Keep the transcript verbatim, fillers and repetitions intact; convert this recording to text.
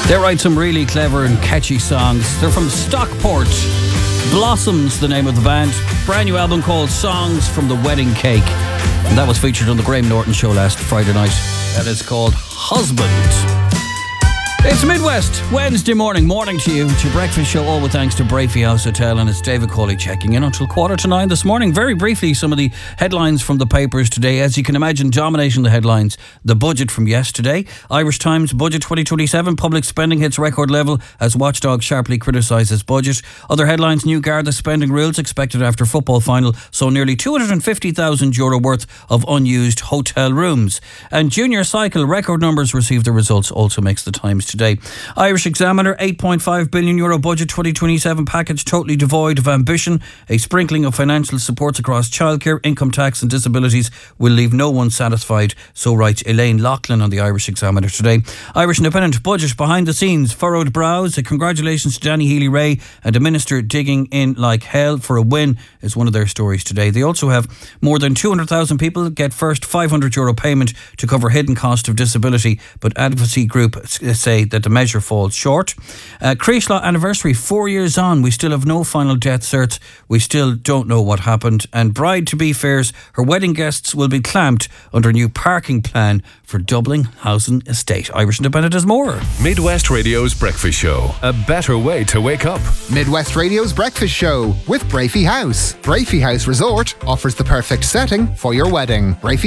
They write some really clever and catchy songs. They're from Stockport. Blossoms, the name of the band. Brand new album called Songs from the Wedding Cake. And that was featured on the Graham Norton show last Friday night. That is called Husband. It's Midwest, Wednesday morning. Morning to you. It's your breakfast show, all with thanks to Brafey House Hotel, and it's David Cawley checking in until quarter to nine this morning. Very briefly, some of the headlines from the papers today. As you can imagine, dominating the headlines, the budget from yesterday. Irish Times, budget twenty twenty-seven, public spending hits record level as Watchdog sharply criticises budget. Other headlines, new Garda spending rules expected after football final, so nearly two hundred fifty thousand euro worth of unused hotel rooms. And Junior Cycle, record numbers received the results, also makes the Times today. Irish Examiner, eight point five billion euro budget twenty twenty-seven package totally devoid of ambition. A sprinkling of financial supports across childcare, income tax and disabilities will leave no one satisfied, so writes Elaine Loughlin on the Irish Examiner today. Irish Independent, budget behind the scenes, furrowed brows. A congratulations to Danny Healy-Rae and a minister digging in like hell for a win is one of their stories today. They also have more than two hundred thousand people get first five hundred euro payment to cover hidden cost of disability, but advocacy groups say that the measure falls short. Uh, Creeslough anniversary, four years on, we still have no final death certs. We still don't know what happened. And bride-to-be fears her wedding guests will be clamped under new parking plan for Dublin Housing Estate. Irish Independent has more. Midwest Radio's Breakfast Show. A better way to wake up. Midwest Radio's Breakfast Show with Brafey House. Brafey House Resort offers the perfect setting for your wedding. Brafey